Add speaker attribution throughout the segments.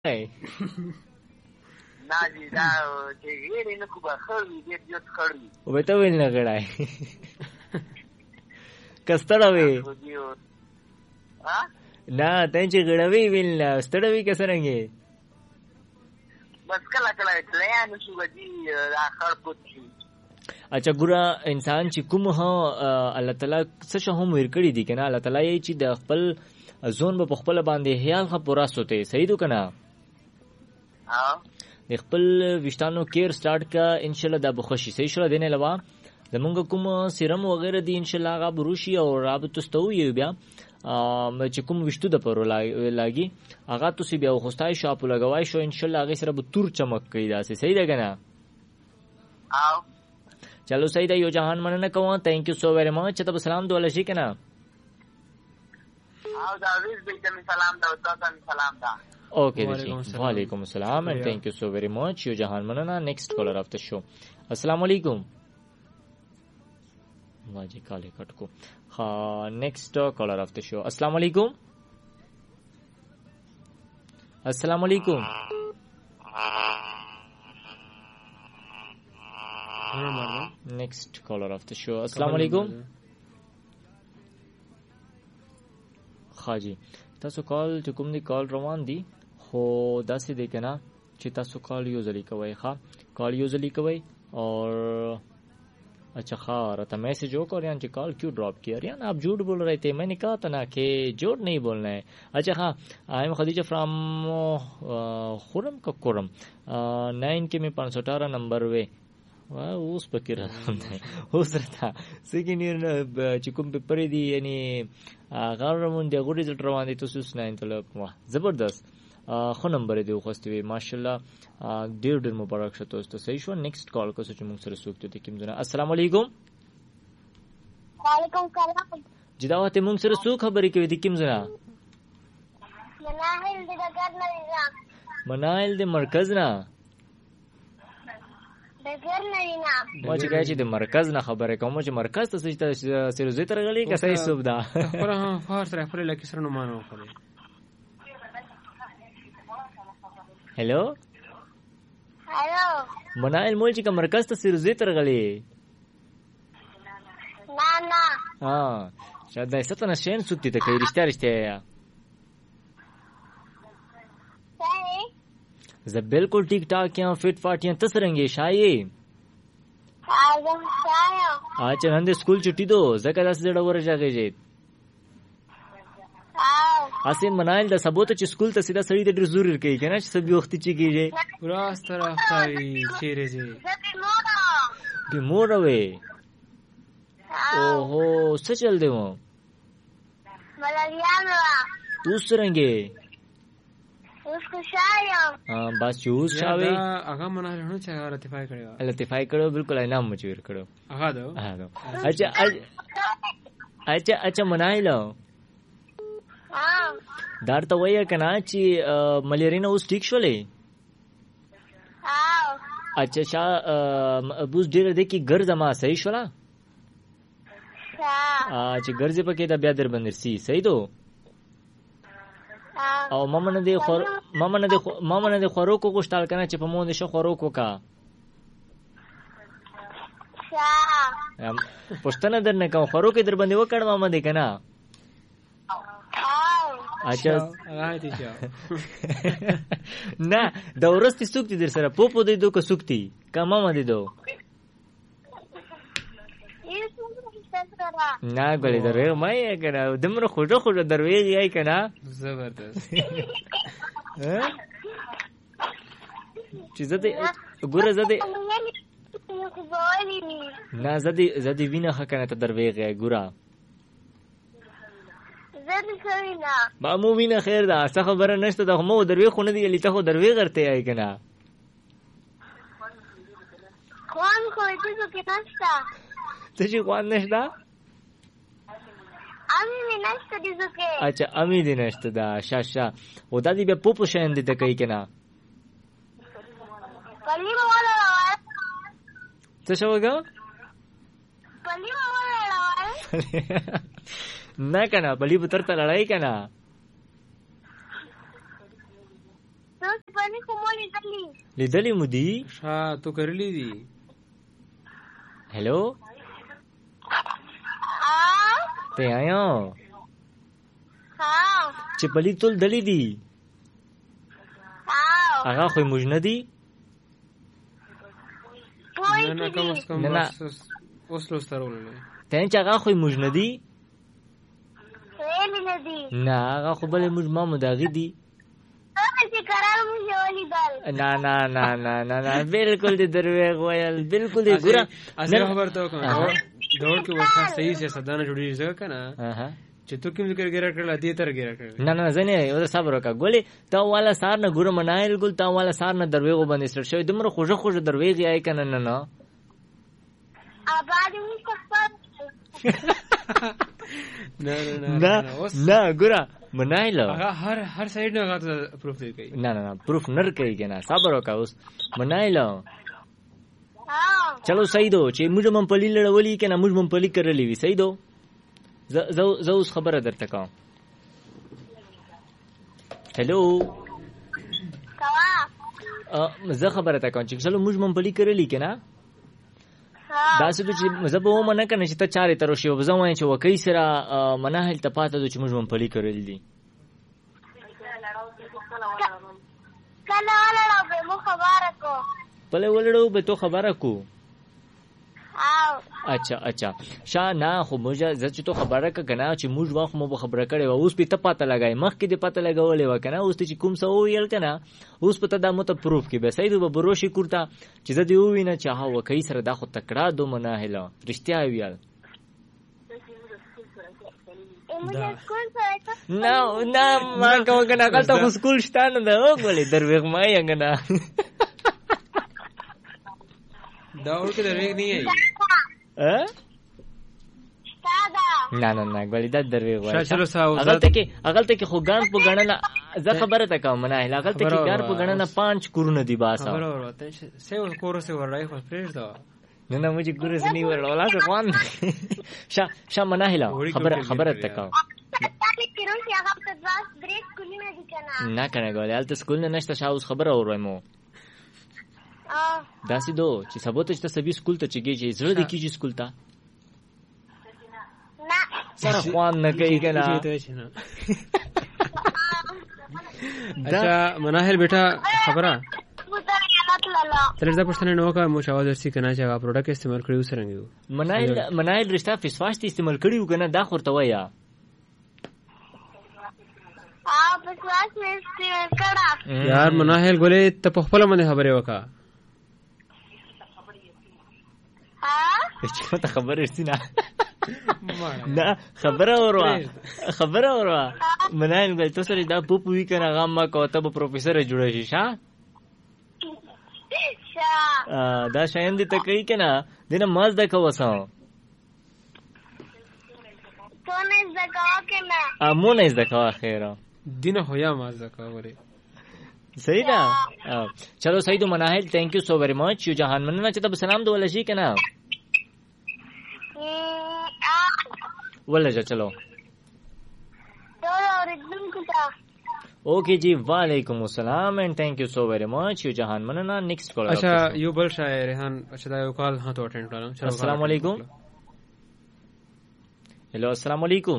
Speaker 1: نه دي دا چې غیر نه کو بخړی دې جوړ کړی
Speaker 2: او به ته ویل نه غړای کستړوي
Speaker 1: ها
Speaker 2: نه ته چې غړوي ویل نه ستړوي کسرنګي
Speaker 1: بس کله کله پلان شو بدی اخر پوتشي.
Speaker 2: اچھا ګوره انسان چې کوم ها الله تعالی څه هم ورکړي دي کنه الله تعالی یې چې د خپل ځون په خپل باندې خیال خ پورا سوته صحیح دو کنه
Speaker 1: ها
Speaker 2: د خپل وشتانو کیر سٹارټ کا ان شاء الله د بخشي صحیح شو دینه لوا زمونږ کوم سیرم وغیرہ دی ان شاء الله غا بروشي او رابط استو یو بیا چې کوم وشتو د پرو لاګي هغه تاسو بیا خوستای شاپ لګوای شو ان شاء الله هغه سره به تور چمک کوي دا صحیح ده کنه
Speaker 1: او
Speaker 2: چلو صحیح ده یو جهان مننه کوم تhank you so very much ته سلام دوله شي کنه
Speaker 1: او دا ویس به سلام دا تاسو سلام دا
Speaker 2: اوکے جی وعلیکم السلام and thank you so very much یو جهان مننه next caller of the show السلام علیکم واجی کالے کٹ کو ہاں نیکسٹ کالر آف دا شو السلام علیکم السلام علیکم نیکسٹ کالر آف دا شو السلام علیکم خا جی تاسو کال چې کوم دی کال روان دی خو داسې دی کنه چې تاسو کال یو ځلی کوي ښا کال یو ځلی کوي اور अच्छा हाँ रहा मैसेज हो कर यानी कॉल क्यों ड्रॉप किया यार आप झूठ बोल रहे थे मैंने कहा था ना कि झूठ नहीं बोलना है अच्छा हाँ आई एम खदीजा फ्रॉम खुरम का कुरम 9 के में 518 नंबर वे उस पकड़ उस रहा सेकंड ईयर चिकुम पेपर दी यानी गारमोन दे गुड रिजल्ट रवान दे तो सुस 9 तलब वाह जबरदस्त خو نمبر دی خوستي وي ماشاءالله ډېر ډېر مبارک شه تاسو ته صحیح شو نیکسٹ کال کو چې موږ سره سوکته دي کوم ځنه السلام علیکم
Speaker 3: وعلیکم السلام
Speaker 2: جدا وته موږ سره سو خبرې کوي دي کوم ځنه
Speaker 3: مناهل د ګر نه
Speaker 2: مناهل د مرکز نه
Speaker 3: د ګر نه
Speaker 2: ما چې کوي چې د مرکز نه خبره کوم چې مرکز ته سره زه ترغلي که صحیح سوب ده
Speaker 4: خبره ها فار سره خپل لکه سره نو مانو کوي
Speaker 2: हेलो
Speaker 3: हेलो
Speaker 2: منائل مول چې مرکز ته سرزه ترغلي
Speaker 3: نا نا
Speaker 2: ها شاید ستنه شین سوتې ته کوي رښتیا رښتیا
Speaker 3: صحیح
Speaker 2: زه بالکل ټیک ټاک یم فټ فاټ یم تسرنګي شایي
Speaker 3: اعظم شایم
Speaker 2: اچھا نن د سکول چټي دو زکه داس ډېر ورځاږي اسه منایل د سبوت چې سکول ته سیده سړی د ډیر زور کوي کنه چې سبي وخت چې کیږي
Speaker 4: راس طرف تای چیرې زی
Speaker 2: به مور وې اوهو څه چل دی مو
Speaker 3: ملګریانو
Speaker 2: اوس رنګي
Speaker 3: اوس کو شایم
Speaker 2: بس چوس شاوي
Speaker 4: هغه منه نه چې هغه راتفای کړو
Speaker 2: لطیفای کړو بالکل انعام مچور کړو
Speaker 4: هغه دو
Speaker 2: اچھا منایل دار ته وایې کنه چې ملیرینا اوس ټیک شولې اچھا شا ابوس ډیر دې کې ګرځه ما صحیح شولا چې ګرځي پکې دا بیا در باندې سي صحیح دو او مامنه دې خورو کو کوشتال کنه چې په مونږ نشه خورو کو کا پښتنه درنه کوم خورو کې در باندې وکړ ماما دې کنه اچھا نه دا ورستي سوکتی در سره پوپو دی دو که سوکتی که ماما دی دو نه گلی در ویغ مایی کنه دمرو خوشو در ویغی ای کنه
Speaker 4: زبردست
Speaker 2: چی زدی گوره زدی نه زدی وینه خکنه تا در ویغی ای گوره با مو وینه خیر ده څه خبره نشته ده مو دروي خونه دی لته خو دروي غرته ای کنه
Speaker 3: خوان خو دې کې نشته
Speaker 2: څه چې خوان نشته
Speaker 3: امي نشته دې کې
Speaker 2: اچھا امي دې نشته ده شاشه ودا دې به پوپو شین دې ته کوي کنه
Speaker 3: کلمه ولا
Speaker 2: څه شوګه
Speaker 3: کلمه ولا
Speaker 2: نه کنه بلی بتر ته لړای کنه
Speaker 3: تاسو باندې کومه
Speaker 2: لیدلې مو دي
Speaker 4: شا تو کړلې دي
Speaker 2: हेलो ته آیا چې پلی تول دلی دي هغه خو موږ نه دي
Speaker 4: نه کوم څه کوم اوس لوسترول
Speaker 2: ته چې هغه خو موږ نه دي
Speaker 3: ویل نه دي
Speaker 2: نه هغه خو بل موږ ما مداغي دي
Speaker 3: چې قرار مو جوړی دل
Speaker 2: نه بالکل دې دروغ ویل بالکل دې ګره
Speaker 4: اصل خبر ته کوم دور کې وخت صحیح سیاستدان جوړی ځکه کنه چې تو کوم ذکر ګره کړل دې تر ګره کړل
Speaker 2: نه زنه یو صبر وکړه ګولې تا والا سار نه ګوره منایل ګل تا والا سار نه دروغ باندې سر شوی دمر خوږه دروغ یې کنه نه
Speaker 3: آباد مو کفر
Speaker 2: نه ګوره منایل
Speaker 4: هر سایډ نه غاټ پروف دی کوي
Speaker 2: نه پروف نر کوي کنه صبر وکړه اوس منایل چلو صحیح دو چې موږ ممپلی لړولې کنه موږ ممپلی کړلې وی صحیح دو زه اوس خبره درته کوم هلو زه خبره تا کوم چې چلو موږ ممپلی کړلې کنه دا څه چې زه به و منه کنه چې ته چارې تر شي وبزه وای چې وکي سره مناهل ته پاته چې موږ ممپلی کړلې دي
Speaker 3: کله ولړو به مو خبره کو
Speaker 2: بلې ولړو به تو خبره کو
Speaker 3: اچھا
Speaker 2: شا نه خو موږ چې تو خبره کنه چې موږ واخ مو خبره کړي و اوس په ته پاته لګای مخ کې دې پاته لګولې و کنه اوس چې کوم څه ویل کنه اوس په ته د مت پروف کې به سید به بروشي کوړتا چې زه دی وینه چې ها وکي سره دا خو تکړه دو مناهله رښتیا ویل نه ما کوم کنه کله خو سکول شته نه دا وګولې دروغ ما یې کنه
Speaker 4: دا ورته دروغ نه یې
Speaker 2: نه غوړي د دروي غوړي
Speaker 4: چلو ساو
Speaker 2: اغلته کې خو ګان په غننه زه خبره تا کوم نه اغلته کې ګان په غننه 5 کورونه دی باسا
Speaker 4: خبره ورته سیو کور سه ورای خو پرېږ دا
Speaker 2: نه موږ ګور زنی ورلا څه خوان شا مناهله خبره تا کوم نه کنه غوړي الته سکول نه نشته شاوس خبره اورمو داسې دو چې سبوت چې سبي سکول ته چګي چې زړه د کیږي سکول ته سره خوان نه کوي کنه
Speaker 4: اچھا مناهل بیٹا خبره ترځه پښتنه نو کا مو شاوه درسي کنه چې هغه پروډکټ استعمال کړیو سرنګیو
Speaker 2: مناهل رښتا فسواش استعمال کړیو کنه دا خورته ویا
Speaker 3: فسواش استعمال کړه
Speaker 4: یار مناهل ګولې ته په خپل باندې خبره وکا
Speaker 2: چې ته خبره رسینا نه خبره اوروا مناهل ګل تو سره دا پوپ وی کنه غم ما کوته به پروفیسور جوړ شي ښا دا شاین دي تکي کنه دنه ماز د کوسو
Speaker 3: تو نه زکوا کنه
Speaker 2: امونه زکوا خیره
Speaker 4: دینه هویا ماز زکوا وره
Speaker 2: صحیح ده چلو صحیح دو مناهل تhank you so very much یو جهان مننه چې تب سلام دو ولشي کنه ولجا چلو اوکے جی وعلیکم السلام اینڈ تھینک یو سو ویری مچ یو جہان مننا نیکسٹ کال
Speaker 4: اچھا یو بل شاعر ریحان اچھا دا یو کال ہاں تو اٹینڈ کروں
Speaker 2: السلام علیکم ہیلو السلام علیکم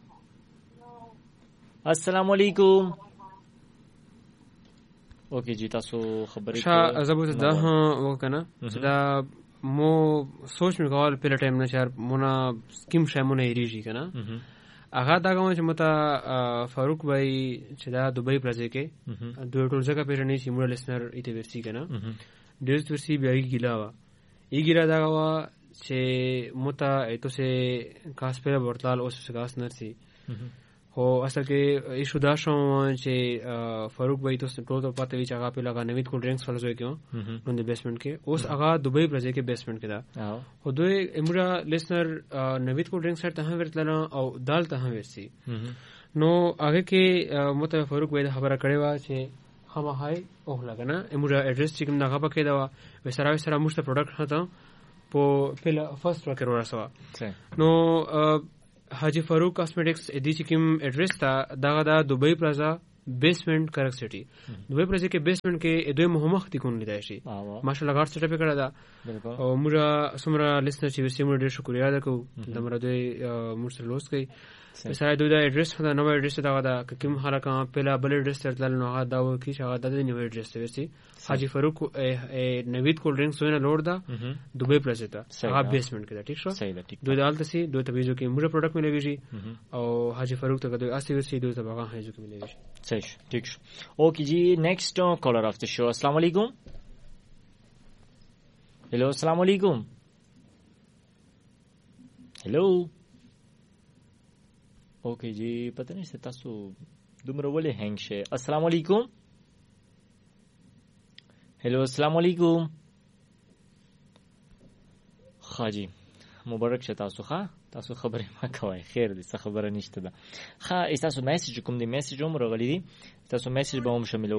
Speaker 2: اوکے جی تاسو خبرې
Speaker 4: شا زبوت دا هو کنه دا مو سوچ می کول په ټایم نه چار مونږه سکیم شمونه ایریږي کنه هغه دا کوم چې متا فاروق بھائی چې دا دوبۍ پرځه کې دوی ټول ځکه پیژنې چې موږ لسنر ایته ورسي کنه ډیرت ورسي بیا یې ګیلا دا وا چې متا ایتو سه خاص په ورتال اوس څنګه نرسي خو اصل کې ایشو دا شو چې فاروق بھائی تو ټول په پته وی چې هغه په لگا نوید کول ډرینکس فلزوي کېو نو د بیسمنت کې اوس هغه دوبۍ پرځه کې بیسمنت کې دا خو دوی امرا لسنر نوید کول ډرینکس ته هم ورتل او دال ته هم ورسي نو هغه کې مت فاروق بھائی خبره کړې و چې خما هاي او لګنه امرا اډرس چې کوم دا غو پکې دا وسره مشته پروډکټ هته په پهلا فرست ورکر ورسوا نو حاجی فاروق کاسمیټکس ادي چې کوم اډرس تا دا دوبۍ پلازا بیسمنٹ کرک سټي دوی پرځ کې بیسمنٹ کې دوی مهمخ دي کون لیدای شي ماشاءالله غاټ سټاپ کړه دا او موږ سمره لیسنر چې سیمو ډېر شکریا ده کو د مر دوی موږ سره لوس کوي سره دوی دا اډرس دا نو اډرس دا کوم حرکت پهلا بل اډرس ترل نو هغه دا و کی هغه د نو اډرس وسی حاجی فاروق نوید کول ډرینګ سوینه لوړ دا دوبه پرځ دا هغه بیسمنٹ کې دا ټیک شو دوی دالته سي دوی ته ویزو کې موږ پروډکټ ملوي او حاجی فاروق ته دوی اسی وسی دوی ته هغه هیڅ کې ملوي
Speaker 2: صحیح ٹھیک شو اوکے جی نیکسٹ کالر آف د شو السلام علیکم हेलो अस्सलाम वालेकुम हेलो ओके जी पता नहीं तاسو دومره ولې هنګ شه السلام علیکم हेलो अस्सलाम वालेकुम خاجي مبارک شه تاسو خبرې ما کوي خیر دې څه خبره نشته ده تاسو میسج کوم دی میسج هم راغلی دی تاسو میسج به هم شامل